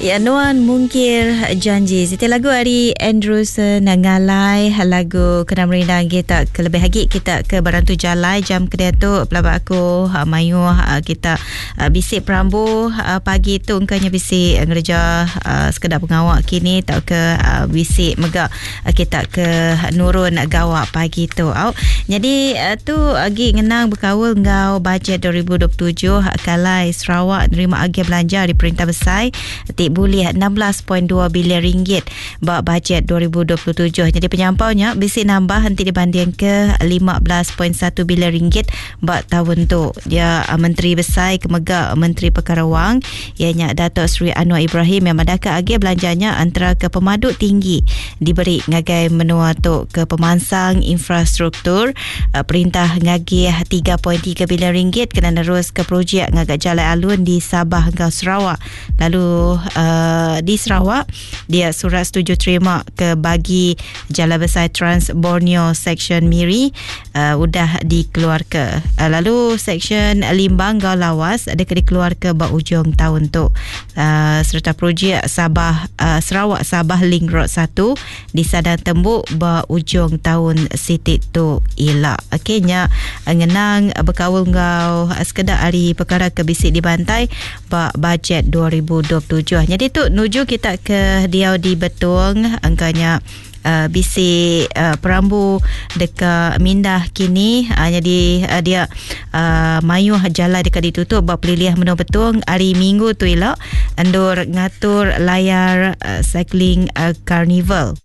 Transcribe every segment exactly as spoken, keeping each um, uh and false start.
Ya, Nuan mungkir janji. Siti lagu hari Andrewson ngalai lagu kena merindang kita ke lebih lagi kita ke Barantu Jalai jam kedai tu pelabak aku mayu kita bisik perambu pagi tu engkanya bisik ngerja sekedar pengawak kini tak ke bisik megak kita ke nurun gawak pagi tu. Jadi tu lagi ngenang berkawal ngau bajet dua ribu dua puluh tujuh kalai Sarawak nerima agih belanja di Perintah Besar tik boleh enam belas perpuluhan dua bilion ringgit bak bajet dua ribu dua puluh tujuh. Jadi penyampaunya bisik nambah nanti dibanding ke lima belas perpuluhan satu bilion ringgit bak tahun tu. Dia Menteri Besar Kemegak Menteri Perkara Wang ianya Datuk Seri Anwar Ibrahim yang mendaka agih belanjanya antara ke pemaduk tinggi diberi ngagai menua tu ke pemansang infrastruktur perintah ngagih tiga perpuluhan tiga bilion ringgit kena terus ke projek ngagak jalan alun di Sabah hingga Sarawak. Lalu uh, di Sarawak dia surat setuju terima ke bagi Jalan Besar Trans Borneo Seksyen Miri uh, udah dikeluarkan. Uh, lalu Seksyen Limbang Gau Lawas ada dikeluarkan ke ujung tahun tu. Uh, serta projek Sabah uh, Sarawak Sabah Link Road satu di Sadang Tembuk ba ujung tahun sitik tu ila. Okeynya ngenang berkawal ngau sekedar hari perkara ke bisik di bantai ba bajet dua ribu dua puluh tujuh. Jadi tu nuju kita ke Diau di Betung angkanya Uh, bisik uh, perambu dekat Mindah kini uh, jadi uh, dia uh, mayuh jalan dekat ditutup buat peliliah menua Betung hari Minggu tu elok andur ngatur layar uh, cycling uh, carnival.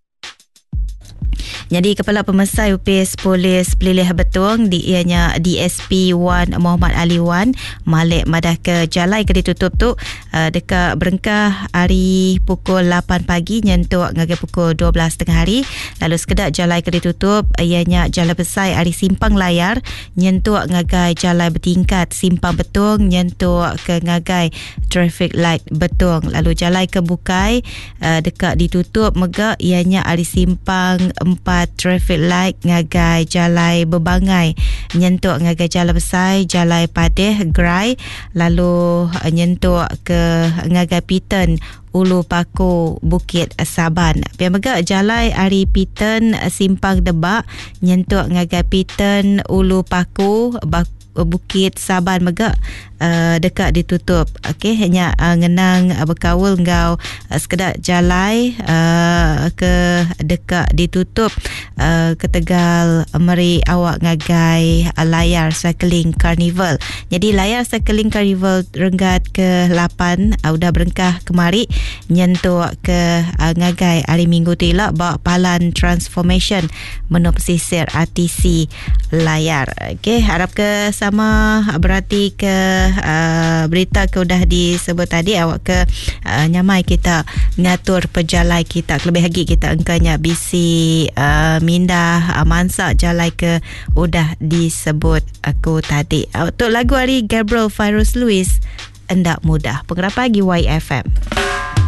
Jadi Kepala Pemesai U P S Polis Pelilih Betung di ianya D S P Wan Muhammad Ali Wan Malik madah ke jalai ke ditutup tu uh, dekat Berengkah hari pukul lapan pagi nyentuk ngagai pukul dua belas tengah hari. Lalu sekedar jalai ke ditutup ianya Jalan Besar hari Simpang Layar nyentuk ngagai jalai bertingkat Simpang Betung nyentuk ke ngagai traffic light Betung. Lalu jalai ke Bukai uh, dekat ditutup megak ianya hari Simpang empat traffic light ngagai Jalai Berbangai nyentuk ngagai Jalan Besar Jalai Padeh Grai. Lalu nyentuk ke ngagai Piten Ulu Paku Bukit Saban. Biar megak Jalai Ari Piten Simpang Debak nyentuk ngagai Piten Ulu Paku Bukit Saban megak uh, dekat ditutup. Okey, hanya uh, ngenang uh, berkawal ngau uh, sekedar jalai uh, ke dekat ditutup uh, ke Tegal meri awak ngagai uh, layar cycling carnival. Jadi layar cycling carnival Renggat ke lapan uh, udah berengkah kemari nyentuk ke uh, ngagai hari Minggu tu elok bawa palan transformation menu pesisir R T C layar. Okey, harap ke sama berarti ke uh, berita ke udah disebut tadi awak ke uh, nyamai kita ngatur pejalai kita lebih lagi kita engkanya bisi uh, mindah uh, mansak jalai ke udah disebut aku tadi. Untuk lagu hari Gabriel Virus Lewis Endak Mudah pengerap pagi Y F M.